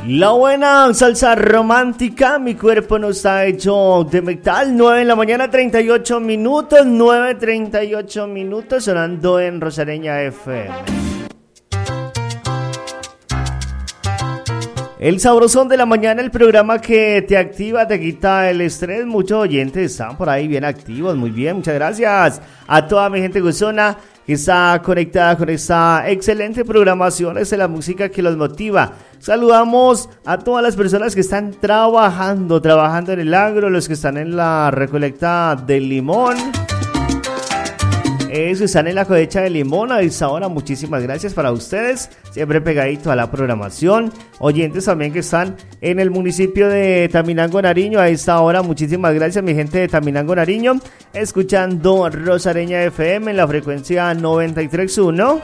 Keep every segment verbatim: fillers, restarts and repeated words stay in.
La buena salsa romántica, mi cuerpo no está hecho de metal. Nueve en la mañana, treinta y ocho minutos, nueve treinta y ocho minutos, sonando en Rosareña F M. El sabrosón de la mañana, el programa que te activa, te quita el estrés. Muchos oyentes están por ahí bien activos, muy bien, muchas gracias a toda mi gente gozona que está conectada con esta excelente programación. Es la música que los motiva. Saludamos a todas las personas que están trabajando, trabajando en el agro, los que están en la recolecta del limón. Eso, están en la cosecha de limón a esta hora. Muchísimas gracias para ustedes, siempre pegadito a la programación. Oyentes también que están en el municipio de Taminango, Nariño, a esta hora. Muchísimas gracias, mi gente de Taminango, Nariño, escuchando Rosareña F M en la frecuencia noventa y tres punto uno.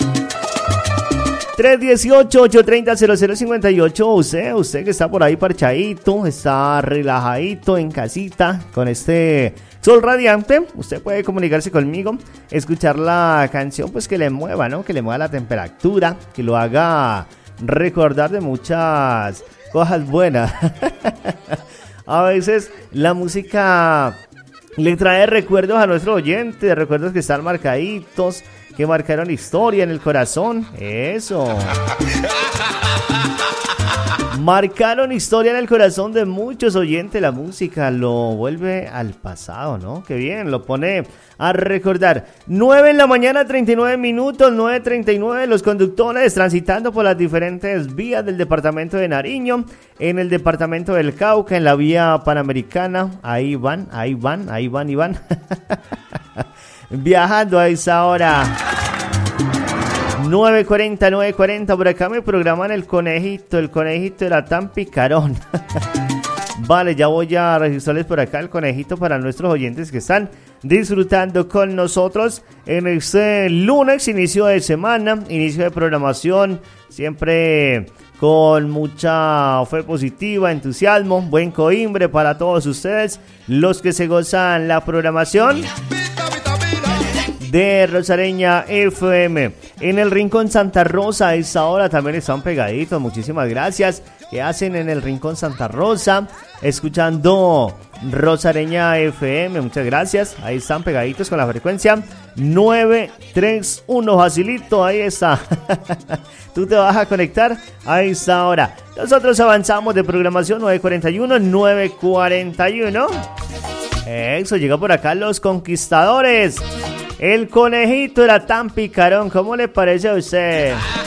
tres dieciocho, ochocientos treinta, cero cero cincuenta y ocho. Usted, usted que está por ahí parchadito, está relajadito en casita con este sol radiante, usted puede comunicarse conmigo, escuchar la canción pues que le mueva, ¿no? Que le mueva la temperatura, que lo haga recordar de muchas cosas buenas. A veces la música le trae recuerdos a nuestros oyentes, recuerdos que están marcaditos, que marcaron historia en el corazón. Eso. Marcaron historia en el corazón de muchos oyentes. La música lo vuelve al pasado, ¿no? Qué bien, lo pone a recordar. nueve en la mañana, treinta y nueve minutos, nueve treinta y nueve. Los conductores transitando por las diferentes vías del departamento de Nariño, en el departamento del Cauca, en la vía panamericana. Ahí van, ahí van, ahí van y van. Viajando a esa hora. nueve cuarenta, nueve cuarenta, por acá me programan el conejito, el conejito era tan picarón. Vale, ya voy a registrarles por acá el conejito para nuestros oyentes que están disfrutando con nosotros en este lunes, inicio de semana, inicio de programación, siempre con mucha fe positiva, entusiasmo, buen coimbre para todos ustedes, los que se gozan la programación de Rosareña F M. En el Rincón Santa Rosa a esta hora también están pegaditos. Muchísimas gracias. ¿Qué hacen en el Rincón Santa Rosa? Escuchando Rosareña F M. Muchas gracias. Ahí están pegaditos con la frecuencia nueve tres uno. Facilito, ahí está. Tú te vas a conectar a esta hora. Nosotros avanzamos de programación. Nueve cuarenta y uno, nueve cuarenta y uno. Eso, llega por acá Los Conquistadores. El conejito era tan picarón, ¿cómo le parece a usted?